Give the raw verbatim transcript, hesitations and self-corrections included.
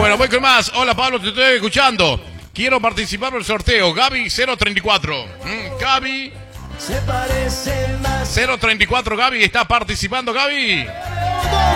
Bueno, voy con más. Hola, Pablo, te estoy escuchando. Quiero participar en el sorteo. Gaby cero treinta y cuatro. Mm, Gaby cero treinta y cuatro, Gaby. ¿Está participando, Gaby?